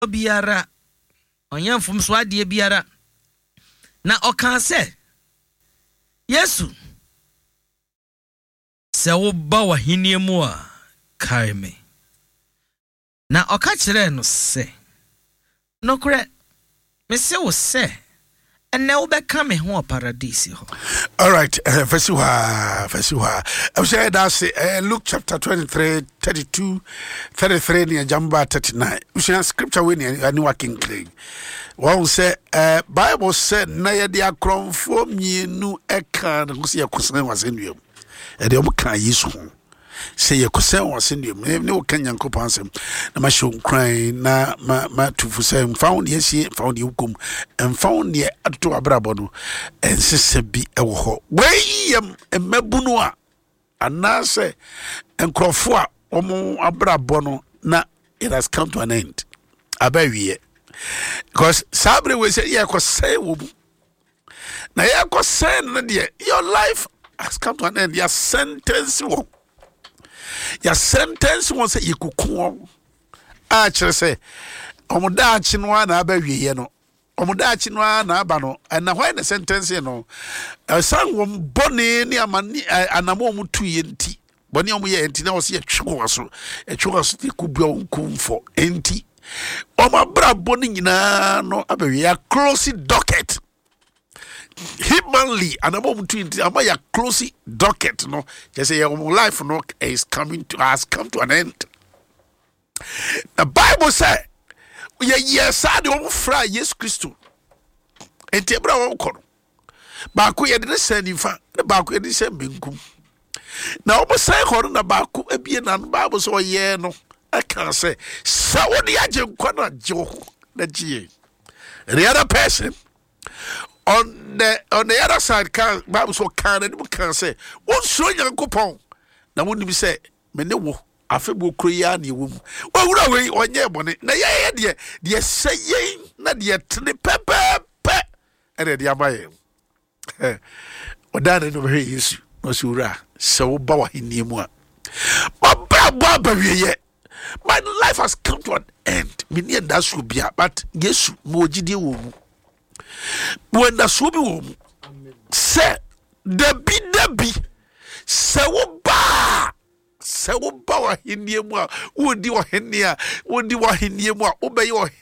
biara onye mfomso ade biara na okan se Yesu se wo ba wa henie mu a kae me na oka kire no se nokure me se wo se ene wo be ka me ho paradise ho. All right, verse 1. I say that Luke chapter 23, 32, 33 near Jamba 39. We say scripture we near New King Craig. One say Bible said na ye dia kronfo mienu eka na kusi ya kusen wasendum. E de omuka Yesu. Say ye kusen wasendum. Ne wo kan Yankopon asem na ma show crying na ma tufu say found yes found you kum and found ye ato abrabo no ensese bi ewo ho. We yam emabunu a anase enkrofo a omo abrabo no na it has come to an end. Abawiye. Because sabre we say ye ko say wo na ye ko say na de your life has come to an end. Your sentence wo. Your sentence won't say you could come. Actually, say, Omoda Chinwa na abawiye no. Omoda Chinwa na abano. And now why the sentence, you know, a son won bonny near money and a moment 2 enti. Bonny omu ye enti na was a chuaso. A chuaso could be on kum for enti. Oma bra bonny na no abawiye close docket. Humanly, and a moment to a close docket, no, just say your life no has come to an end. The Bible said, yes, I don't fry yes Christo. And Tebra Okon. Baku didn't send in fact, the Baku didn't send Binkum. Now, but say, Horna Baku, a being and Bible so yeah, no, I can't say, so what the agent cannot joke the G. The other person. On the other side, Bible so can say, "What so young coupon?" Now, wouldn't be say, "Menewo, I feel more crying, womb." Well, what away on your bonnet? Na ya, dear, say, not yet, pepper, and then the Amay. What that in over here is, Masura, so bow in the moi. But Baba, yet. My life has come to an end. Many and that should be, but yes, Mojidi. When the Subi say Debbie say wo ba wa hinie mu a wodi wo henia wodi wa hinie mu a obey wo